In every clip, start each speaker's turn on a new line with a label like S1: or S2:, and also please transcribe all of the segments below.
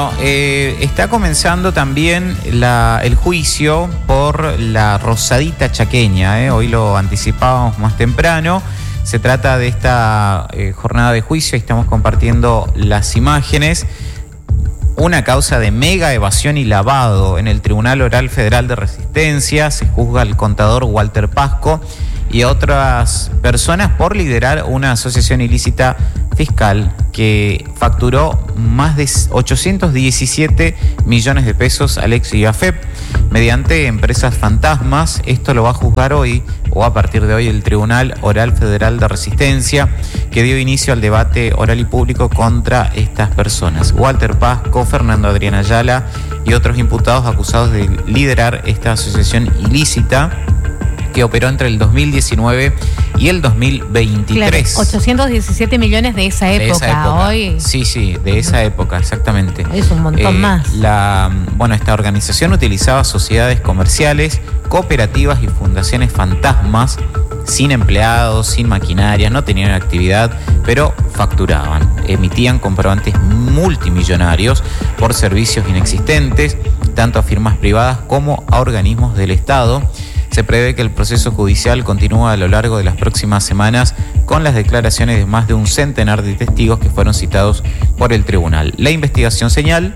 S1: Bueno, está comenzando también el juicio por la Rosadita chaqueña. Hoy lo anticipábamos más temprano. Se trata de esta jornada de juicio y estamos compartiendo las imágenes. Una causa de mega evasión y lavado en el Tribunal Oral Federal de Resistencia. Se juzga al contador Walter Pasco y a otras personas por liderar una asociación ilícita fiscal que facturó más de 817 millones de pesos al ex IAFEP mediante empresas fantasmas. Esto lo va a juzgar hoy, o a partir de hoy, el Tribunal Oral Federal de Resistencia, que dio inicio al debate oral y público contra estas personas. Walter Pasco, Fernando Adrián Ayala y otros imputados acusados de liderar esta asociación ilícita que operó entre el 2019 y el 2023.
S2: Claro, 817 millones de esa época. Hoy.
S1: Sí, de esa época, exactamente.
S2: Es un montón más.
S1: Esta organización utilizaba sociedades comerciales, cooperativas y fundaciones fantasmas, sin empleados, sin maquinaria, no tenían actividad, pero facturaban. Emitían comprobantes multimillonarios por servicios inexistentes, tanto a firmas privadas como a organismos del Estado. Se prevé que el proceso judicial continúe a lo largo de las próximas semanas con las declaraciones de más de un centenar de testigos que fueron citados por el tribunal. La investigación señala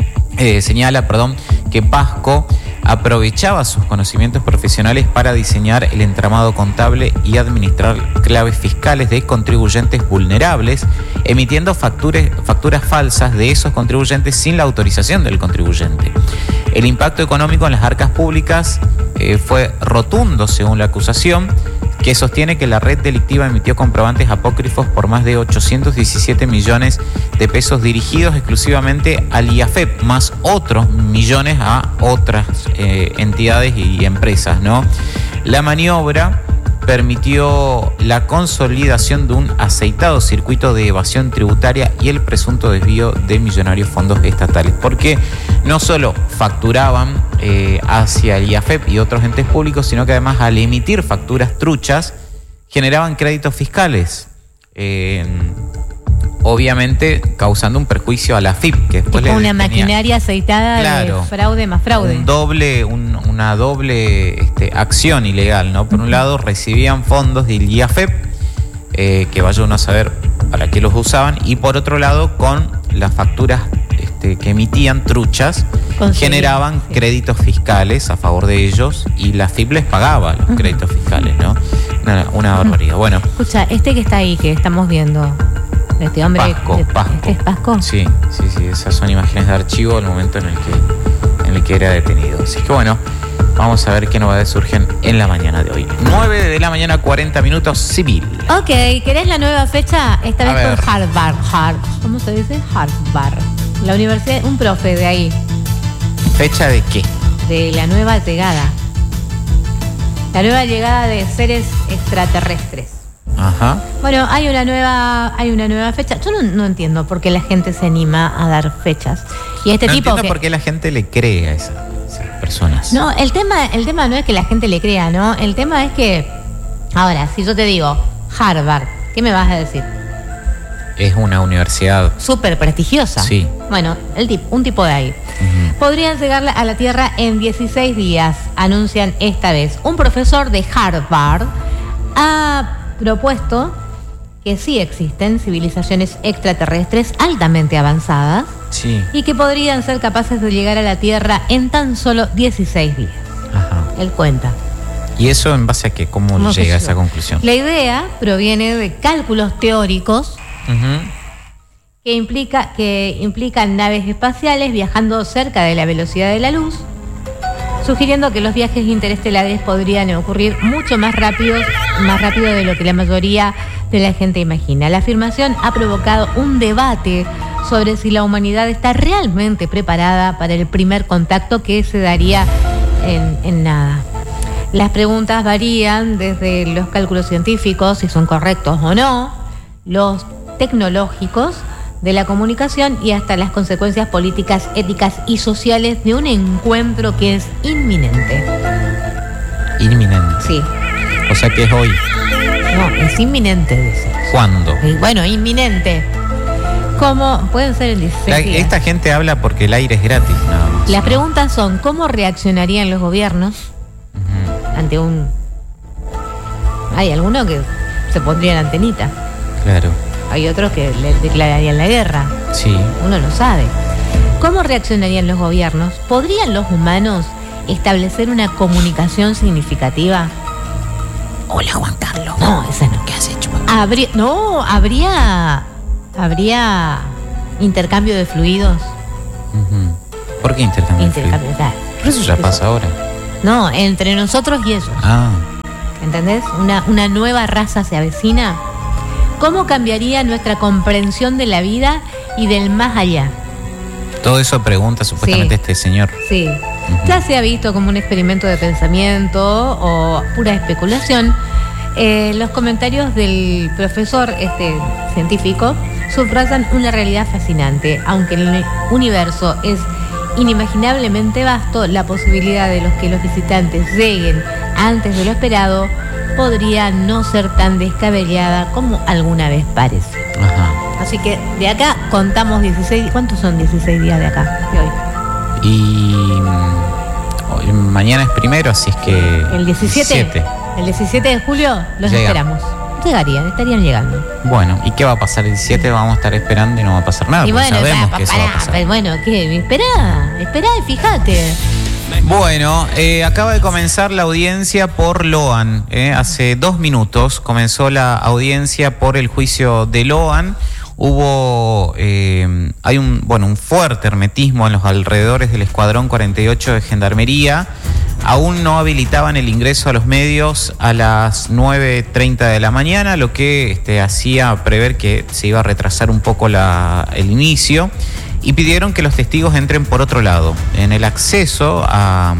S1: que Pasco aprovechaba sus conocimientos profesionales para diseñar el entramado contable y administrar claves fiscales de contribuyentes vulnerables, emitiendo facturas falsas de esos contribuyentes sin la autorización del contribuyente. El impacto económico en las arcas públicas fue rotundo, según la acusación, que sostiene que la red delictiva emitió comprobantes apócrifos por más de 817 millones de pesos dirigidos exclusivamente al IAFEP, más otros millones a otras entidades y empresas, ¿no? La maniobra permitió la consolidación de un aceitado circuito de evasión tributaria y el presunto desvío de millonarios fondos estatales, porque no solo facturaban hacia el IAFEP y otros entes públicos, sino que además al emitir facturas truchas generaban créditos fiscales, obviamente causando un perjuicio a la AFIP, que después
S2: una maquinaria aceitada, claro, de fraude más fraude.
S1: Una doble acción ilegal, ¿no? Por un lado recibían fondos del IAFEP, que vaya uno a saber para qué los usaban, y por otro lado con las facturas que emitían truchas, generaban créditos fiscales a favor de ellos y la AFIP les pagaba los créditos fiscales, ¿no? Una barbaridad. Bueno.
S2: Escucha, que está ahí, que estamos viendo, este hombre,
S1: Pasco.
S2: ¿Este es Pasco?
S1: Sí, esas son imágenes de archivo del momento en el que era detenido. Así que bueno, vamos a ver qué novedades surgen en la mañana de hoy. 9 de la mañana, 40 minutos, civil.
S2: Ok, ¿querés la nueva fecha? Esta vez con Harvard. ¿Cómo se dice? Harvard. La universidad, un profe de ahí.
S1: ¿Fecha de qué?
S2: De la nueva llegada. La nueva llegada de seres extraterrestres.
S1: Ajá.
S2: Bueno, hay una nueva fecha. Yo no entiendo por qué la gente se anima a dar fechas. Y
S1: no entiendo por qué la gente le cree a esas personas.
S2: No, el tema no es que la gente le crea, ¿no? El tema es que, ahora, si yo te digo Harvard, ¿qué me vas a decir?
S1: Es una universidad
S2: súper prestigiosa.
S1: Sí.
S2: Bueno, un tipo de ahí. Uh-huh. Podrían llegar a la Tierra en 16 días, anuncian esta vez. Un profesor de Harvard ha propuesto que sí existen civilizaciones extraterrestres altamente avanzadas, sí, y que podrían ser capaces de llegar a la Tierra en tan solo 16 días.
S1: Ajá.
S2: Él cuenta.
S1: ¿Y eso en base a qué? ¿Cómo llega a esa conclusión?
S2: La idea proviene de cálculos teóricos, uh-huh, que implican naves espaciales viajando cerca de la velocidad de la luz, sugiriendo que los viajes interestelares podrían ocurrir mucho más rápido de lo que la mayoría de la gente imagina. La afirmación ha provocado un debate sobre si la humanidad está realmente preparada para el primer contacto que se daría en nada. Las preguntas varían desde los cálculos científicos, si son correctos o no, los tecnológicos de la comunicación y hasta las consecuencias políticas, éticas y sociales de un encuentro que es inminente.
S1: ¿Inminente?
S2: Sí.
S1: O sea que es hoy.
S2: No, es inminente, dice.
S1: ¿Cuándo?
S2: Bueno, inminente. ¿Cómo? Pueden ser el 16 días.
S1: Esta gente habla porque el aire es gratis, nada más.
S2: Las preguntas son, ¿cómo reaccionarían los gobiernos ante un... Hay algunos que se pondrían antenita.
S1: Claro.
S2: Hay otros que le declararían la guerra.
S1: Sí.
S2: Uno no sabe. ¿Cómo reaccionarían los gobiernos? ¿Podrían los humanos establecer una comunicación significativa?
S1: Hola, Juan Carlos.
S2: No, esa no.
S1: ¿Qué has hecho?
S2: Habría intercambio de fluidos.
S1: ¿Por qué intercambio de fluidos? Pero eso ya pasa ahora.
S2: No, entre nosotros y ellos. ¿Entendés? Una nueva raza se avecina. ¿Cómo cambiaría nuestra comprensión de la vida y del más allá?
S1: Todo eso pregunta supuestamente este señor.
S2: Sí. Ya se ha visto como un experimento de pensamiento o pura especulación. Los comentarios del profesor científico subrayan una realidad fascinante. Aunque el universo es inimaginablemente vasto, la posibilidad de que los visitantes lleguen antes de lo esperado podría no ser tan descabellada como alguna vez parece. Así que de acá contamos 16. ¿Cuántos son 16 días de acá, de hoy?
S1: Y mañana es primero, así es que...
S2: El 17. El 17 de julio los esperamos. Estarían llegando.
S1: Bueno, ¿y qué va a pasar? El 17 vamos a estar esperando y no va a pasar nada, porque sabemos que eso va a pasar.
S2: Pero bueno, ¿qué? Esperá y fíjate.
S1: Bueno, acaba de comenzar la audiencia por Loan. Hace 2 minutos comenzó la audiencia por el juicio de Loan. Hay un fuerte hermetismo en los alrededores del Escuadrón 48 de Gendarmería. Aún no habilitaban el ingreso a los medios a las 9:30 de la mañana, lo que hacía prever que se iba a retrasar un poco el inicio, y pidieron que los testigos entren por otro lado. En el acceso a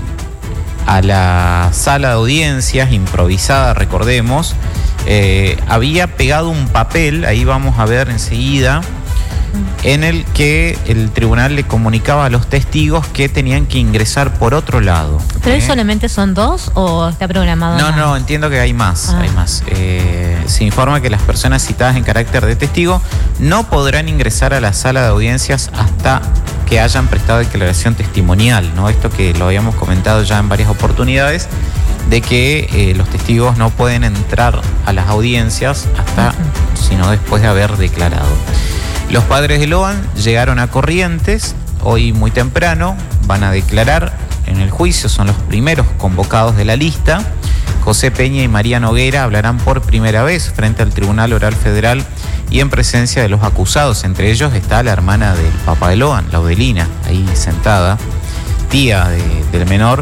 S1: la sala de audiencias, improvisada, recordemos, había pegado un papel, ahí vamos a ver enseguida, en el que el tribunal le comunicaba a los testigos que tenían que ingresar por otro lado.
S2: ¿Pero solamente son 2 o está programado?
S1: No, entiendo que hay más. Hay más. Se informa que las personas citadas en carácter de testigo no podrán ingresar a la sala de audiencias hasta que hayan prestado declaración testimonial, ¿no? Esto que lo habíamos comentado ya en varias oportunidades, de que los testigos no pueden entrar a las audiencias hasta, sino después de haber declarado. Los padres de Loan llegaron a Corrientes hoy muy temprano, van a declarar en el juicio, son los primeros convocados de la lista. José Peña y María Noguera hablarán por primera vez frente al Tribunal Oral Federal y en presencia de los acusados. Entre ellos está la hermana del papá de Loan, Laudelina, ahí sentada, tía del menor.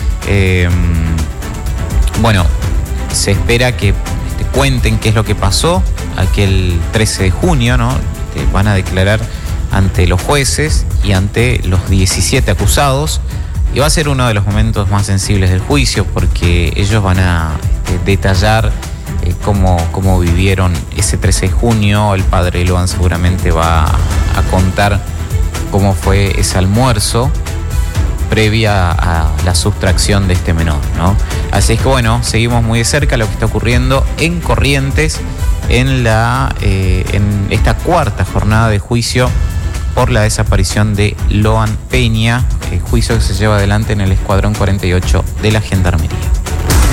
S1: Se espera que cuenten qué es lo que pasó aquel 13 de junio, ¿no? Van a declarar ante los jueces y ante los 17 acusados, y va a ser uno de los momentos más sensibles del juicio, porque ellos van a detallar cómo vivieron ese 13 de junio. El padre de Loan seguramente va a contar cómo fue ese almuerzo previa a la sustracción de este menor, ¿no? Así es que bueno, seguimos muy de cerca lo que está ocurriendo en Corrientes en esta cuarta jornada de juicio por la desaparición de Loan Peña, juicio que se lleva adelante en el Escuadrón 48 de la Gendarmería.